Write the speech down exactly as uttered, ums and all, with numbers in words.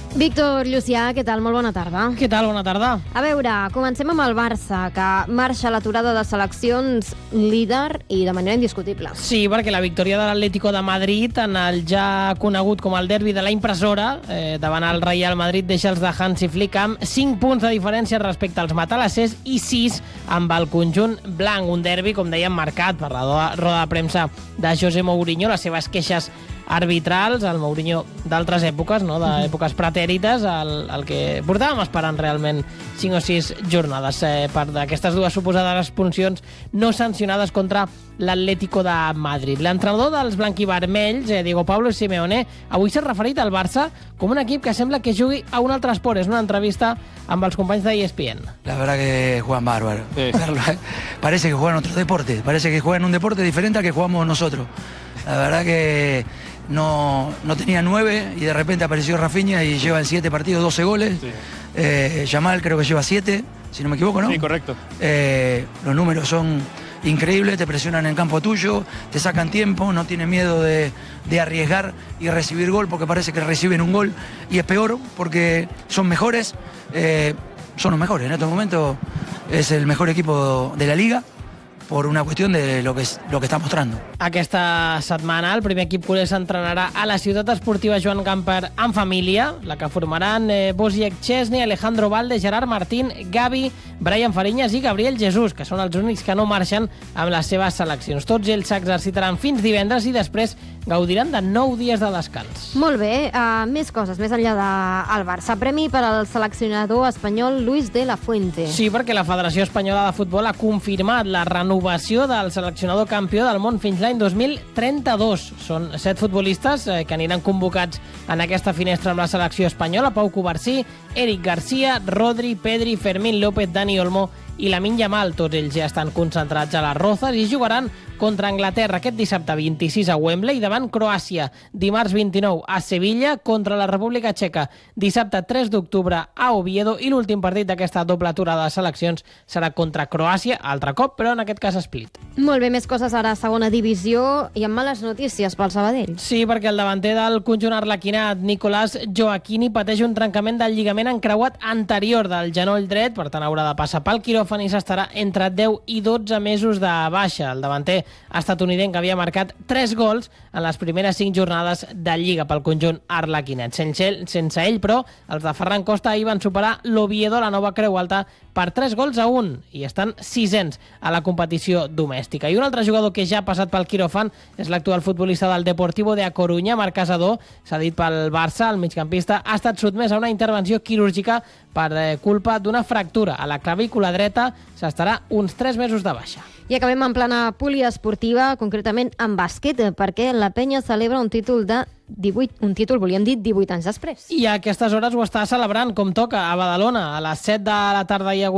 Víctor Llucià, què tal? Molt bona tarda. Què tal? Bona tarda. A veure, comencem amb el Barça, que marxa a l'aturada de seleccions líder i de manera indiscutible. Sí, perquè la victòria de l'Atlético de Madrid en el ja conegut com el derbi de la impressora, eh, davant el Real Madrid, deixa els de Hansi Flick amb cinc punts de diferència respecte als matalassers i sis amb el conjunt blanc. Un derbi, com dèiem, marcat per la roda de premsa de José Mourinho, les seves queixes arbitrals, el Mourinho d'altres èpoques, no? d'èpoques pretèrites, el, el que portàvem esperant realment cinc o sis jornades eh, per d'aquestes dues suposades expulsions no sancionades contra l'Atlético de Madrid. L'entrenador dels blanquivermells, eh, Diego Pablo Simeone, avui s'ha referit al Barça com un equip que sembla que jugui a un altre esport. És una entrevista amb els companys de E S P N. La verdad que juegan bárbaro. Sí. Parece que juegan otro deporte, parece que juegan un deporte diferente al que jugamos nosotros. La verdad que no, no tenía nueve y de repente apareció Rafinha y lleva en siete partidos doce goles. Sí. Eh, Yamal creo que lleva siete, si no me equivoco, ¿no? Sí, correcto. Eh, los números son increíbles, te presionan en el campo tuyo, te sacan tiempo, no tienen miedo de, de arriesgar y recibir gol porque parece que reciben un gol y es peor porque son mejores, eh, son los mejores. En estos momentos es el mejor equipo de la liga por una qüestió de lo que, es, lo que està mostrant. Aquesta setmana el primer equip culer s'entrenarà a la ciutat esportiva Joan Gamper en família, la que formaran eh, Wojciech Szczesny, Alejandro Valde, Gerard Martín, Gavi, Brian Fariñas i Gabriel Jesús, que són els únics que no marxen amb les seves seleccions. Tots ells s'exercitaran fins divendres i després gaudiran de nou dies de descans. Molt bé, uh, més coses, més enllà del Barça. Premi per al seleccionador espanyol Luis de la Fuente. Sí, perquè la Federació Espanyola de Futbol ha confirmat la renovació del seleccionador campió del món fins l'any dos mil trenta-dos. Són set futbolistes eh, que aniran convocats en aquesta finestra amb la selecció espanyola: Pau Cubarsí, Eric García, Rodri, Pedri, Fermín López, Dani Olmo i Lamine Yamal. Tots ells ja estan concentrats a les Rozas i jugaran contra Anglaterra aquest dissabte vint-i-sis a Wembley, davant Croàcia dimarts vint-i-nou a Sevilla, contra la República Txeca dissabte tres d'octubre a Oviedo, i l'últim partit d'aquesta doble aturada de seleccions serà contra Croàcia, altre cop, però en aquest cas split. Molt bé, més coses ara a segona divisió i amb males notícies pel Sabadell. Sí, perquè el davanter del conjunt arlequinat, Nicolás Joaquini, pateix un trencament del lligament encreuat anterior del genoll dret, per tant haurà de passar pel quiròfan i s'estarà entre deu i dotze mesos de baixa. El davanter estatunidenc havia marcat tres gols en les primeres cinc jornades de Lliga pel conjunt arlequinat. Sense ell, sense ell, però, els de Ferran Costa ahir van superar l'Oviedo, la nova Creu Alta, per tres gols a un, i estan sisens a la competició domèstica. I un altre jugador que ja ha passat pel quiròfan és l'actual futbolista del Deportivo de A Coruña, Marc Casador, cedit pel Barça. El migcampista ha estat sotmès a una intervenció quirúrgica per eh, culpa d'una fractura a la clavícula dreta. S'estarà uns tres mesos de baixa. I acabem en plana poliesportiva, concretament en bàsquet, perquè la Penya celebra un títol de divuit, un títol, volíem dir, divuit anys després. I a aquestes hores ho està celebrant com toca a Badalona. A les set de la tarda hi ha hagut